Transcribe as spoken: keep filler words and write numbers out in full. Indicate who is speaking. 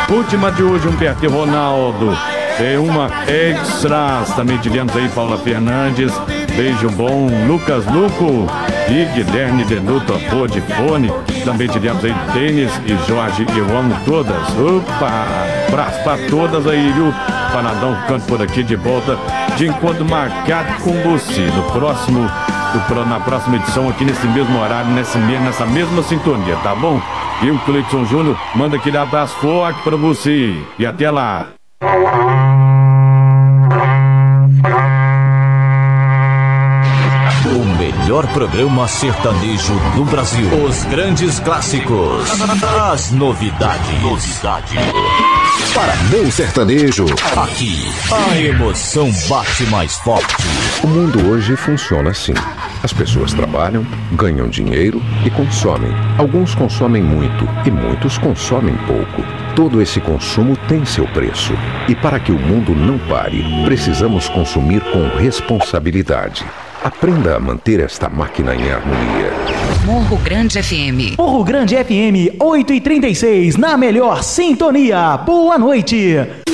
Speaker 1: Última de hoje, Humberto e Ronaldo. Tem uma extras. Também tivemos aí Paula Fernandes. Beijo bom. Lucas Luco e Guilherme Denuto, pô de fone. Também tivemos aí Tênis e Jorge e Ron, todas. Opa! Abraço pra todas aí, viu? Panadão ficando por aqui de volta. De encontro marcado com você no próximo, na próxima edição, aqui nesse mesmo horário, nessa, nessa mesma sintonia, tá bom? E o Cleiton Júnior manda aquele abraço forte pra você. E até lá.
Speaker 2: O melhor programa sertanejo do Brasil. Os grandes clássicos. As novidades. Novidade.
Speaker 3: Para meu sertanejo.
Speaker 2: Aqui, a emoção bate mais forte.
Speaker 3: O mundo hoje funciona assim. As pessoas trabalham, ganham dinheiro e consomem. Alguns consomem muito e muitos consomem pouco. Todo esse consumo tem seu preço. E para que o mundo não pare, precisamos consumir com responsabilidade. Aprenda a manter esta máquina em harmonia.
Speaker 4: Morro Grande F M.
Speaker 5: Morro Grande F M, oito e trinta e seis, na melhor sintonia. Boa noite.